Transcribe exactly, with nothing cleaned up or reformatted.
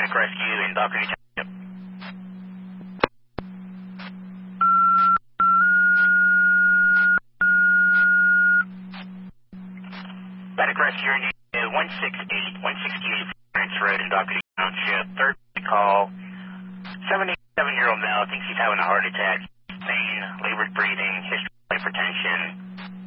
Panic Rescue in Dockery Township. Panic Rescue in one six eight, one sixty-eight Prince Road in Dockery Township. Third call. seventy-seven-year-old male thinks he's having a heart attack. Pain, labored breathing, history of hypertension.